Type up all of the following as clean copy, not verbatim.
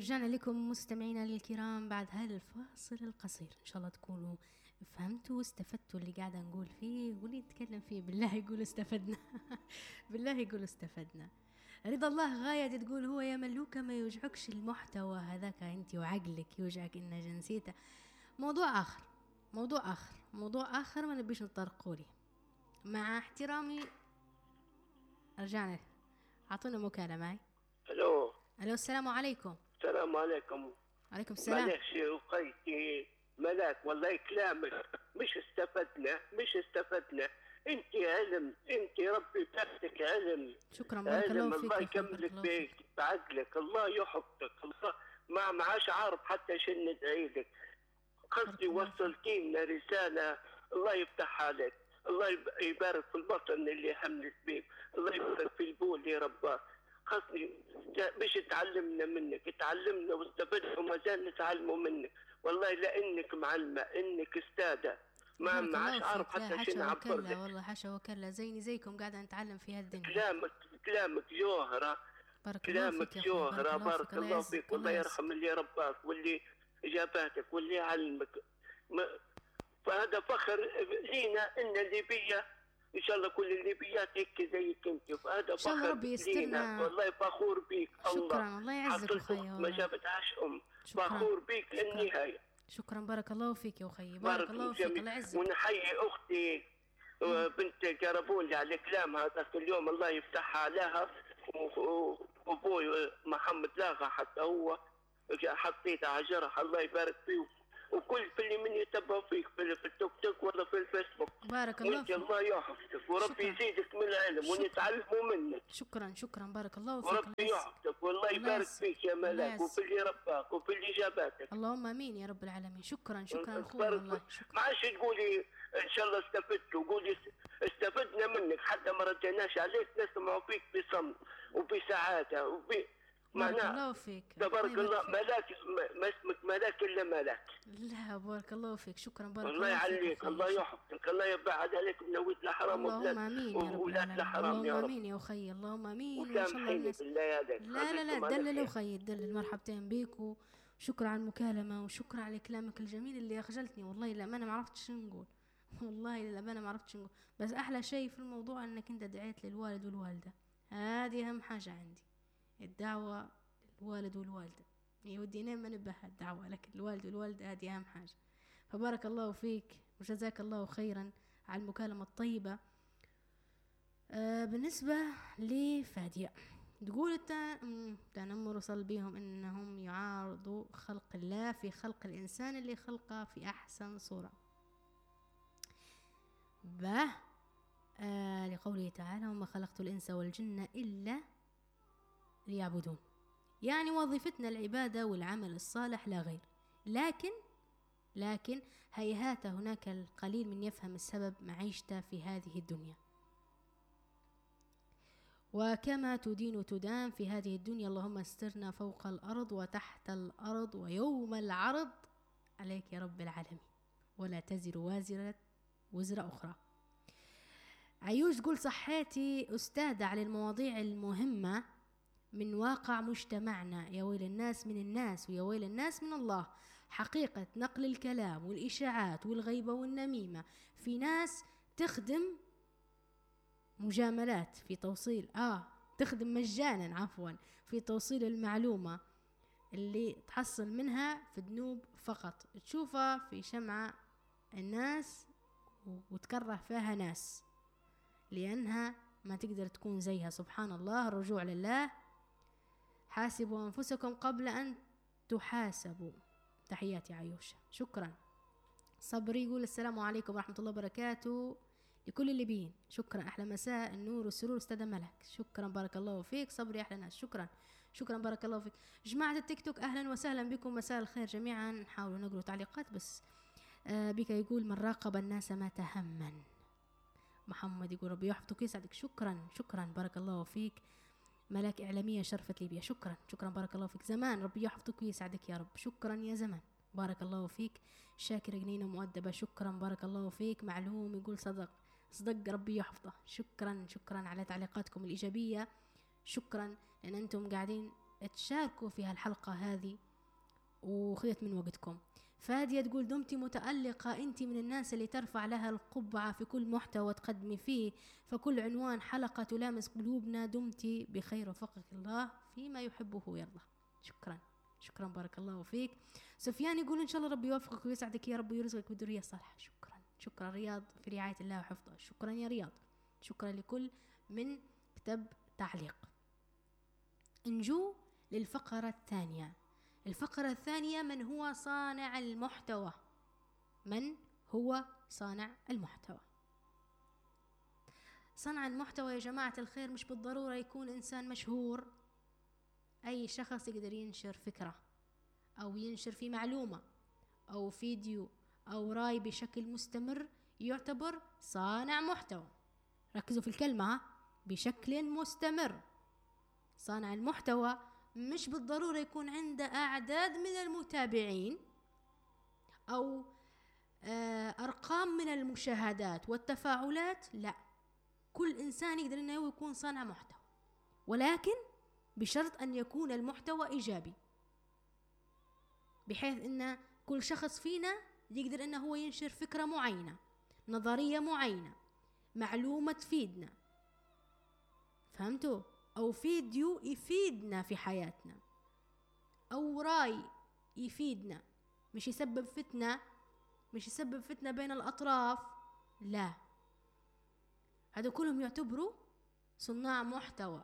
رجعنا لكم مستمعينا الكرام بعد هذا الفاصل القصير. إن شاء الله تكونوا فهمتوا واستفدتوا اللي قاعدة نقول فيه واللي نتكلم فيه. بالله يقول استفدنا بالله يقول استفدنا. رضا الله غاية تقول هو يا ملوكة ما يوجعكش المحتوى هذاك انت وعقلك يوجعك إن جنسيته. موضوع آخر ما نبيش نطرقوا لي. مع احترامي رجعنا. أعطونا مكالمة معي. الو السلام عليكم. السلام عليكم. عليكم السلام. معلش يا أخيتي ملاك والله كلامك مش استفدنا. انت علم، انت ربي بتاعتك علم. شكرا بارك الله فيك. الله يكملك بيك بعقلك، الله يحفظك، الله ما عاش عارف حتى شن ندعي لك. قصدي وصلتي لنا رسالة، الله يفتح عليك، الله يبارك في البطن اللي حملت بيك، الله يبارك في البول يا رباه. قصدي مش تعلمنا منك، تعلمنا واستفدنا وما زال نتعلموا منك. والله لانك معلمه، انك استاذه، ما عادش عارف حتى شنو نعبر لك. والله حاشا وكلا زيكم قاعده نتعلم في هالدنيا. كلامك جوهره، كلامك جوهره. بارك الله فيك، والله يرحم اللي رباك واللي جاباتك واللي علمك. فهذا فخر لينا ان الليبيه ان شاء الله كل الليبيات هيك زيك انت، فهذا فخر لينا، والله فخور بيك. شكرا، الله يعزك اخوي، ما جابتهاش فخور بيك للنهايه. شكرا بارك الله فيك يا اخي، بارك الله فيك، الله يعزك. ونحيي اختي بنت قربولي على الكلام هذا اليوم، الله يفتحها عليها. وابوي محمد لاغا حتى هو حطيته على جرح، الله يبارك فيه. وكل اللي من يتبع فيك في التيك توك ولا في الفيسبوك، بارك الله فيك، الله يحفظك وربي يزيدك من العلم ونتعلموا منك. شكرا بارك الله فيك، وربي يحفظك والله يبارك فيك يا ملاك، وفي اللي رباك وفي اللي جاباتك. اللهم امين يا رب العالمين. شكرا اخوي والله. ما عادش تقولي ان شاء الله استفدت، وقولي استفدنا منك حتى ما رجعناش عليك، نسمعوا فيك بصمت وبسعاده بارك الله فيك. تبارك الله. ملاك ما اسمك ملاك الا ملاك. لا بارك الله فيك، شكرا بارك الله يعليك، الله يحفظك، الله يبعد عليك من نويت الحرام. اللهم امين يا رب العالمين. اللهم امين يا اخي، اللهم امين. ان شاء الله الناس لا دلل اخي، دلل. مرحبتين بيك وشكرا على المكالمه وشكرا على كلامك الجميل اللي اخجلتني والله. لا انا ما عرفتش نقول والله، لا انا ما عرفتش نقول. بس احلى شيء في الموضوع انك انت دعيت للوالد والوالده، هذه اهم حاجه عندي. الدعوة للوالد والوالدة يودينا ما نبهها الدعوة، لكن الوالد والوالدة هذه أهم حاجة. فبارك الله فيك وجزاك الله خيرا على المكالمة الطيبة. بالنسبة لفادية تقول التنمر وصل بهم إنهم يعارضوا خلق الله في خلق الإنسان اللي خلقه في أحسن صورة. لقوله تعالى وما خلقت الإنس والجن إلا ليعبدون، يعني وظيفتنا العبادة والعمل الصالح لا غير. لكن هيهات هناك القليل من يفهم السبب معيشته في هذه الدنيا. وكما تدين تدان في هذه الدنيا، اللهم استرنا فوق الأرض وتحت الأرض ويوم العرض عليك يا رب العالمين، ولا تزر وازرة وزر أخرى. عيوش تقول صحيتي أستاذة على المواضيع المهمة من واقع مجتمعنا، يا ويل الناس من الناس ويا ويل الناس من الله. حقيقة نقل الكلام والإشاعات والغيبة والنميمة، في ناس تخدم مجاملات في توصيل تخدم مجانا عفوا في توصيل المعلومة اللي تحصل منها في ذنوب فقط، تشوفها في شمعة الناس وتكره فيها ناس لأنها ما تقدر تكون زيها. سبحان الله، الرجوع لله. حاسبوا أنفسكم قبل أن تحاسبوا. تحياتي عيوشة. شكرا. صبري يقول السلام عليكم ورحمة الله وبركاته لكل الليبيين. شكرا، أحلى مساء النور والسرور أستاذة ملك. شكرا بارك الله فيك. صبري أحلى ناس. شكرا بارك الله فيك. جماعة التيك توك أهلا وسهلا بكم، مساء الخير جميعا. نحاول نقرأ تعليقات بس. بك يقول من راقب الناس مات هما. محمد يقول ربي يحفظك ويسعدك. شكرا بارك الله فيك. ملاك إعلامية شرفت ليبيا. شكرا بارك الله فيك. زمان ربي يحفظك ويسعدك يا رب. شكرا يا زمان بارك الله فيك. شاكر جنينة مؤدبة. شكرا بارك الله فيك. معلوم يقول صدق ربي يحفظه. شكرا على تعليقاتكم الإيجابية. شكرا لأن أنتم قاعدين تشاركوا في هالحلقة هذه وخذت من وقتكم. فادية تقول دمتي متألقة، انت من الناس اللي ترفع لها القبعة في كل محتوى تقدمي فيه، فكل عنوان حلقة تلامس قلوبنا. دمتي بخير وفقك الله فيما يحبه ويرضى. شكرا بارك الله فيك. سفيان يقول ان شاء الله ربي يوفقك ويسعدك يا رب ويرزقك بالذرية الصالحة. شكرا رياض، في رعاية الله وحفظه. شكرا يا رياض. شكرا لكل من كتب تعليق. نجو للفقرة الثانية. الفقرة الثانية، من هو صانع المحتوى؟ من هو صانع المحتوى؟ صنع المحتوى يا جماعة الخير مش بالضرورة يكون إنسان مشهور. أي شخص يقدر ينشر فكرة أو ينشر في معلومة أو فيديو أو رأي بشكل مستمر يعتبر صانع محتوى. ركزوا في الكلمة، بشكل مستمر. صانع المحتوى مش بالضرورة يكون عنده أعداد من المتابعين أو أرقام من المشاهدات والتفاعلات، لا. كل إنسان يقدر أنه يكون صانع محتوى، ولكن بشرط أن يكون المحتوى إيجابي، بحيث أن كل شخص فينا يقدر أنه هو ينشر فكرة معينة، نظرية معينة، معلومة تفيدنا، فهمتوا؟ أو فيديو يفيدنا في حياتنا، أو رأي يفيدنا، مش يسبب فتنة بين الأطراف، لا. هذا كلهم يعتبروا صناع محتوى،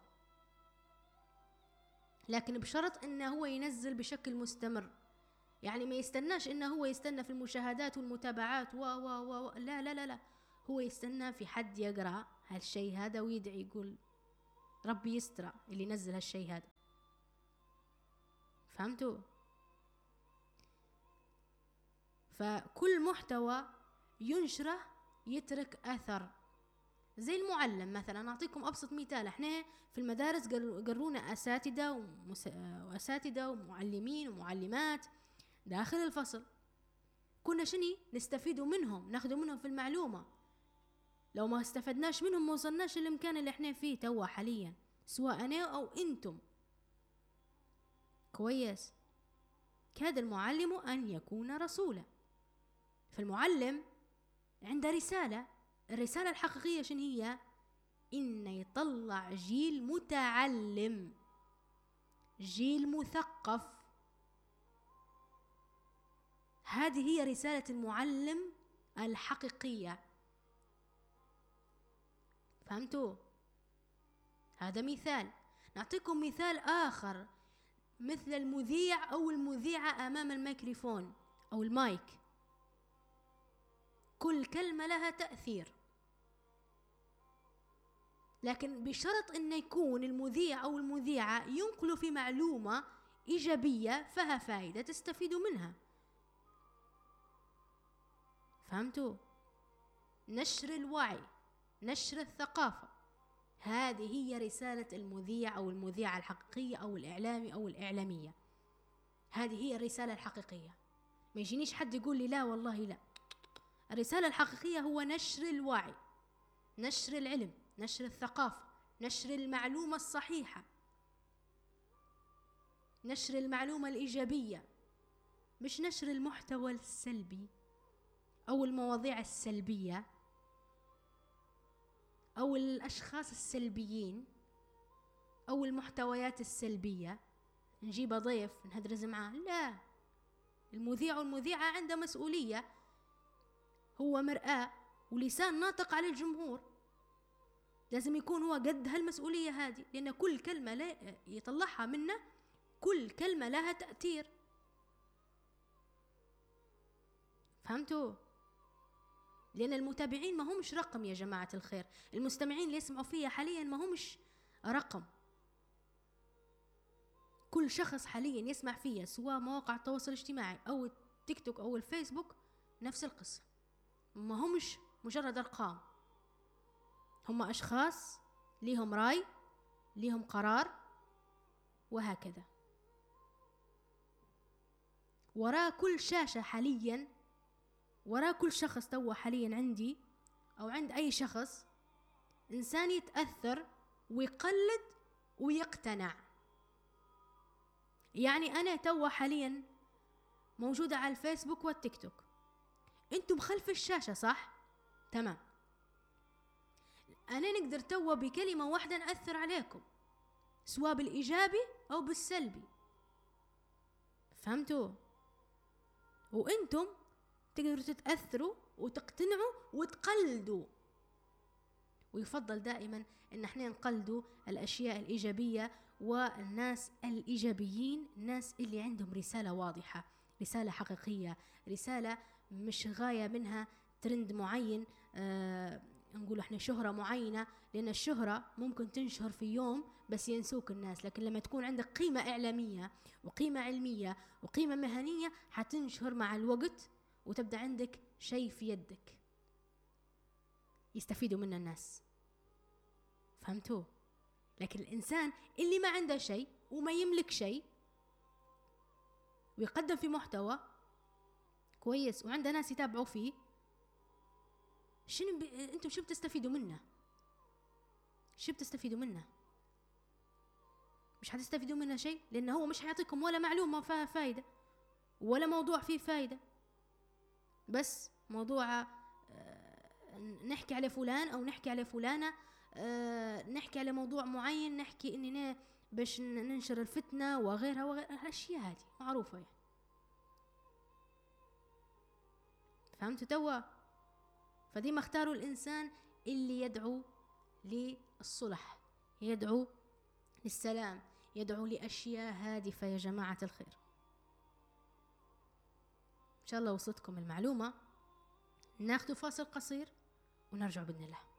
لكن بشرط أنه هو ينزل بشكل مستمر. يعني ما يستناش أنه هو يستنى في المشاهدات والمتابعات لا لا لا لا، هو يستنى في حد يقرأ هالشيء هذا ويدعي يقول ربي يستر اللي نزل هالشيء هذا. فهمتوا؟ فكل محتوى ينشره يترك أثر. زي المعلم مثلا، نعطيكم أبسط مثال. احنا في المدارس قرونا أساتذة ومعلمين ومعلمات داخل الفصل. كنا شني نستفيدوا منهم، ناخذوا منهم في المعلومة. لو ما استفدناش منهم ما وصلناش للمكان اللي احنا فيه توا حاليا، سواء أنا أو أنتم. كويس؟ كاد المعلم أن يكون رسولا. فالمعلم عنده رسالة. الرسالة الحقيقية شنو هي؟ إنه يطلع جيل متعلم، جيل مثقف. هذه هي رسالة المعلم الحقيقية. فهمتوا؟ هذا مثال. نعطيكم مثال آخر، مثل المذيع أو المذيعة أمام الميكروفون أو المايك. كل كلمة لها تأثير، لكن بشرط أن يكون المذيع أو المذيعة ينقلوا في معلومة إيجابية فيها فائدة تستفيدوا منها. فهمتوا؟ نشر الوعي، نشر الثقافة، هذه هي رسالة المذيع أو المذيعة الحقيقية أو الإعلامي أو الإعلامية. هذه هي الرسالة الحقيقية. ما يجينيش حد يقول لي لا والله لا. الرسالة الحقيقية هو نشر الوعي، نشر العلم، نشر الثقافة، نشر المعلومة الصحيحة، نشر المعلومة الإيجابية، مش نشر المحتوى السلبي أو المواضيع السلبية أو الأشخاص السلبيين أو المحتويات السلبية. نجيب ضيف نهدرز معاه، لا. المذيع والمذيعة عنده مسؤولية، هو مرآة ولسان ناطق على الجمهور. لازم يكون هو قد هالمسؤولية هذه، لأن كل كلمة يطلعها منه، كل كلمة لها تأثير. فهمتوا؟ لأن المتابعين ما همش رقم يا جماعة الخير. المستمعين اللي يسمعوا فيها حاليا ما همش رقم. كل شخص حاليا يسمع فيها، سواء مواقع التواصل الاجتماعي أو التيك توك أو الفيسبوك، نفس القصة. ما همش مجرد أرقام، هم أشخاص ليهم رأي، ليهم قرار، وهكذا. وراء كل شاشة حاليا، وراء كل شخص توا حاليا عندي أو عند أي شخص، إنسان يتأثر ويقلد ويقتنع. يعني أنا توا حاليا موجودة على الفيسبوك والتيك توك، انتم خلف الشاشة صح؟ تمام. أنا نقدر توا بكلمة واحدة نأثر عليكم، سواء بالإيجابي أو بالسلبي، فهمتوا؟ وانتم تقدروا تتأثروا وتقتنعوا وتقلدوا، ويفضل دائما ان احنا نقلدوا الاشياء الايجابية والناس الايجابيين، الناس اللي عندهم رسالة واضحة، رسالة حقيقية، رسالة مش غاية منها ترند معين، نقول احنا شهرة معينة، لان الشهرة ممكن تنشهر في يوم بس ينسوك الناس، لكن لما تكون عندك قيمة اعلامية وقيمة علمية وقيمة مهنية حتنشهر مع الوقت، وتبدأ عندك شيء في يدك يستفيدوا منه الناس، فهمتوا؟ لكن الإنسان اللي ما عنده شيء وما يملك شيء ويقدم في محتوى كويس وعنده ناس يتابعوا فيه، انتم شو بتستفيدوا منه؟ شو بتستفيدوا منه؟ مش حتستفيدوا منه شيء، لأنه هو مش حيعطيكم ولا معلومة فيها فايدة ولا موضوع فيه فايدة، بس موضوع نحكي على فلان أو نحكي على فلانة، نحكي على موضوع معين، نحكي إننا باش ننشر الفتنة وغيرها وغيرها، الأشياء هذه معروفة يعني. فهمتوا توا؟ فدي ما اختاروا الإنسان اللي يدعو للصلح، يدعو للسلام، يدعو لأشياء هادفة يا جماعة الخير. إن شاء الله وصلتكم المعلومة. ناخذ فاصل قصير ونرجع بإذن الله.